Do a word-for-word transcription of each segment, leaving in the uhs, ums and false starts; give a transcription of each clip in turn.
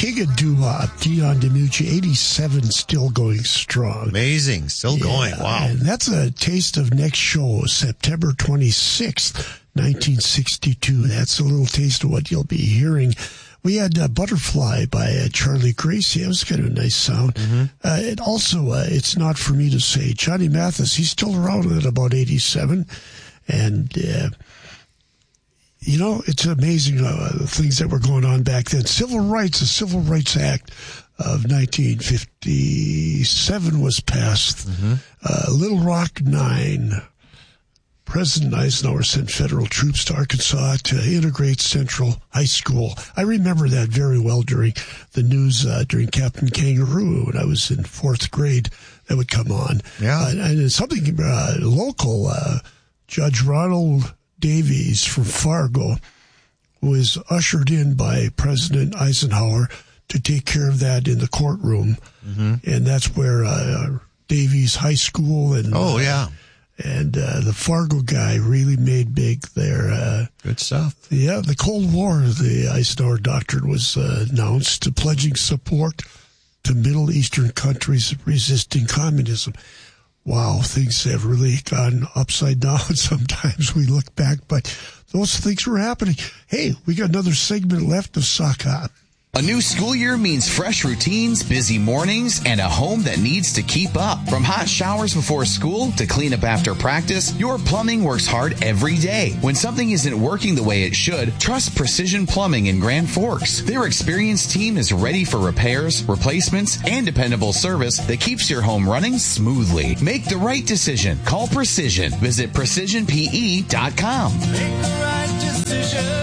king of doo-wop, Dion DiMucci, eighty-seven, still going strong. Amazing, still yeah, going, wow. And that's a taste of next show, September twenty-sixth, nineteen sixty-two. That's a little taste of what you'll be hearing. We had uh, Butterfly by uh, Charlie Gracie. That was kind of a nice sound. Mm-hmm. Uh, it also, uh, It's Not For Me to Say. Johnny Mathis, he's still around at about eighty-seven. And, uh, you know, it's amazing uh, the things that were going on back then. Civil rights, the Civil Rights Act of nineteen fifty-seven was passed. Mm-hmm. Uh, Little Rock Nine. President Eisenhower sent federal troops to Arkansas to integrate Central High School. I remember that very well during the news, uh, during Captain Kangaroo when I was in fourth grade. That would come on. Yeah. Uh, and it's something uh, local. Uh, Judge Ronald Davies from Fargo was ushered in by President Eisenhower to take care of that in the courtroom. Mm-hmm. And that's where uh, Davies High School and... Oh, yeah. Uh, And uh, the Fargo guy really made big there. Uh, Good stuff. Yeah, the Cold War, the Eisenhower Doctrine was uh, announced, pledging support to Middle Eastern countries resisting communism. Wow, things have really gone upside down. Sometimes we look back, but those things were happening. Hey, we got another segment left of Sock Hop. A new school year means fresh routines, busy mornings, and a home that needs to keep up. From hot showers before school to cleanup after practice, your plumbing works hard every day. When something isn't working the way it should, trust Precision Plumbing in Grand Forks. Their experienced team is ready for repairs, replacements, and dependable service that keeps your home running smoothly. Make the right decision. Call Precision. Visit precision p e dot com. Make the right decision.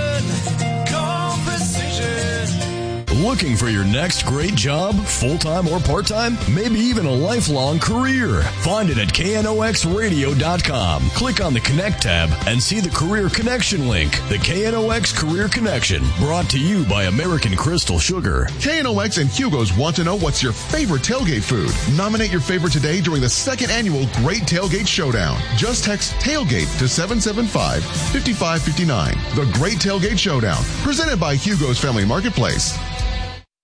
Looking for your next great job, full-time or part-time? Maybe even a lifelong career? Find it at K N O X radio dot com. Click on the Connect tab and see the Career Connection link. The K N O X Career Connection, brought to you by American Crystal Sugar. K N O X and Hugo's want to know what's your favorite tailgate food. Nominate your favorite today during the second annual Great Tailgate Showdown. Just text TAILGATE to seven seven five, five five five nine. The Great Tailgate Showdown, presented by Hugo's Family Marketplace.